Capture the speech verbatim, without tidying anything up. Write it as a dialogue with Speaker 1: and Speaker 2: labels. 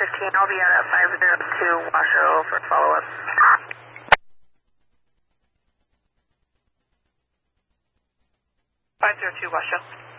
Speaker 1: fifteen. I'll be out at five zero two Washoe for follow-up.
Speaker 2: five zero two Washoe.